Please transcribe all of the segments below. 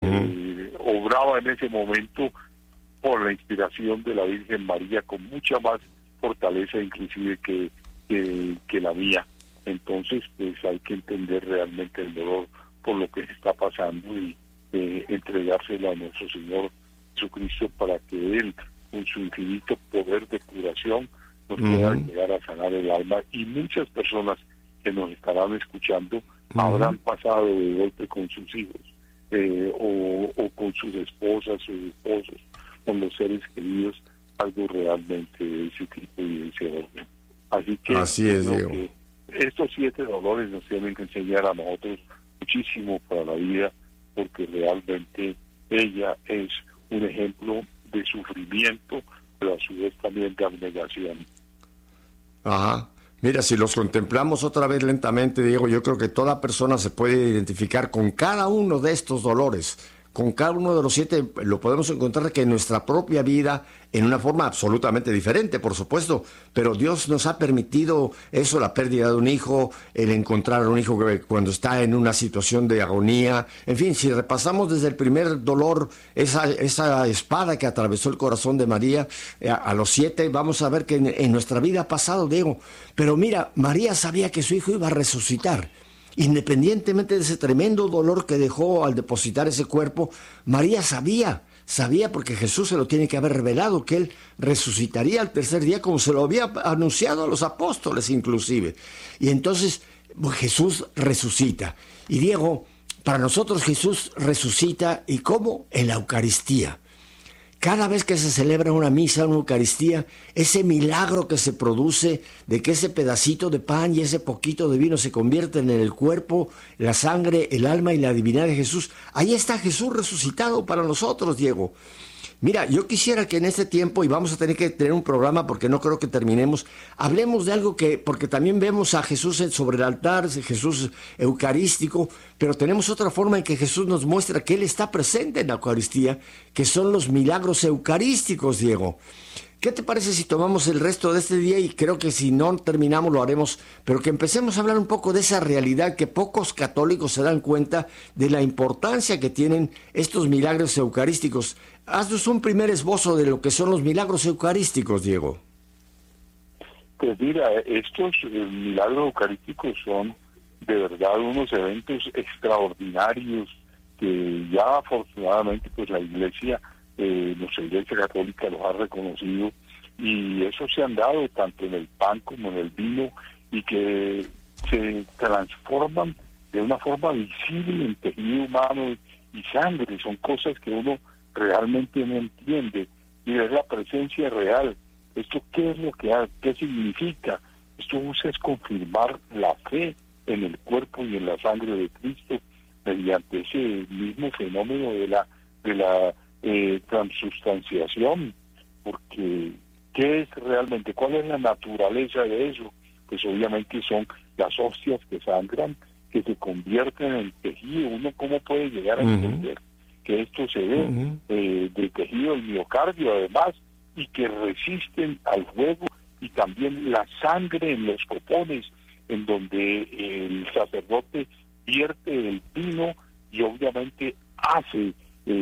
obraba en ese momento por la inspiración de la Virgen María con mucha más fortaleza inclusive que la mía. Entonces pues hay que entender realmente el dolor por lo que se está pasando y entregárselo a nuestro Señor Jesucristo para que Él, con su infinito poder de curación, nos pueda llegar a sanar el alma. Y muchas personas que nos estarán escuchando habrán pasado de golpe con sus hijos o con sus esposas, sus esposos, con los seres queridos, algo realmente de ese tipo y de ese orden. Así que así es, Diego. Estos 7 dolores nos tienen que enseñar a nosotros muchísimo para la vida, porque realmente ella es un ejemplo de sufrimiento, pero a su vez también de abnegación. Ajá. Mira, si los contemplamos otra vez lentamente, Diego, yo creo que toda persona se puede identificar con cada uno de estos dolores. Con cada uno de los 7 lo podemos encontrar que en nuestra propia vida, en una forma absolutamente diferente, por supuesto, pero Dios nos ha permitido eso, la pérdida de un hijo, el encontrar a un hijo que cuando está en una situación de agonía. En fin, si repasamos desde el primer dolor, esa espada que atravesó el corazón de María, a los 7, vamos a ver que en nuestra vida ha pasado, Diego. Pero mira, María sabía que su hijo iba a resucitar. Independientemente de ese tremendo dolor que dejó al depositar ese cuerpo, María sabía porque Jesús se lo tiene que haber revelado, que Él resucitaría al tercer día, como se lo había anunciado a los apóstoles inclusive. Y entonces Jesús resucita. Y Diego, para nosotros Jesús resucita, ¿y cómo? En la Eucaristía. Cada vez que se celebra una misa, una Eucaristía, ese milagro que se produce de que ese pedacito de pan y ese poquito de vino se convierten en el cuerpo, la sangre, el alma y la divinidad de Jesús, ahí está Jesús resucitado para nosotros, Diego. Mira, yo quisiera que en este tiempo, y vamos a tener que tener un programa porque no creo que terminemos, hablemos de algo porque también vemos a Jesús sobre el altar, Jesús eucarístico, pero tenemos otra forma en que Jesús nos muestra que Él está presente en la Eucaristía, que son los milagros eucarísticos, Diego. ¿Qué te parece si tomamos el resto de este día? Y creo que si no terminamos lo haremos, pero que empecemos a hablar un poco de esa realidad que pocos católicos se dan cuenta de la importancia que tienen estos milagros eucarísticos. Haznos un primer esbozo de lo que son los milagros eucarísticos, Diego. Pues mira, estos milagros eucarísticos son de verdad unos eventos extraordinarios que ya afortunadamente pues la Iglesia, nuestra Iglesia Católica los ha reconocido, y eso se han dado tanto en el pan como en el vino, y que se transforman de una forma visible en tejido humano y sangre. Son cosas que uno realmente no entiende, y es la presencia real. ¿Esto qué es lo que hace? ¿Qué significa? Esto es confirmar la fe en el cuerpo y en la sangre de Cristo mediante ese mismo fenómeno de la transubstanciación. Porque ¿qué es realmente? ¿Cuál es la naturaleza de eso? Pues obviamente son las hostias que sangran, que se convierten en tejido. ¿Uno cómo puede llegar a entender que esto se ve del tejido del miocardio además, y que resisten al fuego? Y también la sangre en los copones, en donde el sacerdote vierte el vino y obviamente hace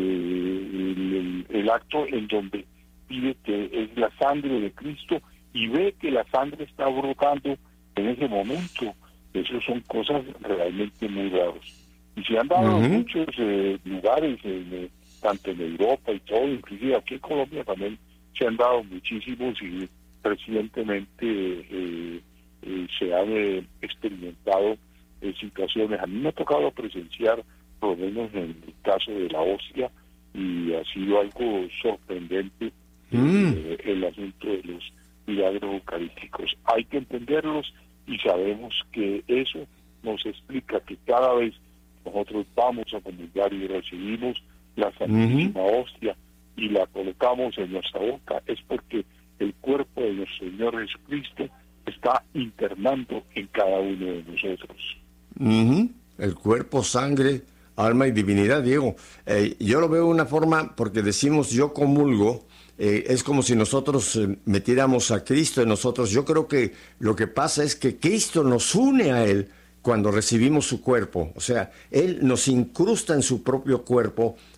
el acto en donde pide que es la sangre de Cristo, y ve que la sangre está brotando en ese momento. Eso son cosas realmente muy raras. Y se han dado en muchos lugares, tanto en Europa y todo, inclusive aquí en Colombia también se han dado muchísimos, y recientemente se han experimentado situaciones. A mí me ha tocado presenciar, por lo menos en el caso de la hostia, y ha sido algo sorprendente el asunto de los milagros eucarísticos. Hay que entenderlos, y sabemos que eso nos explica que cada vez nosotros vamos a comulgar y recibimos la Santísima Hostia y la colocamos en nuestra boca, es porque el cuerpo de nuestro Señor Jesucristo está internando en cada uno de nosotros. El cuerpo, sangre, alma y divinidad, Diego. Yo lo veo de una forma, porque decimos yo comulgo, es como si nosotros metiéramos a Cristo en nosotros. Yo creo que lo que pasa es que Cristo nos une a Él cuando recibimos su cuerpo. O sea, Él nos incrusta en su propio cuerpo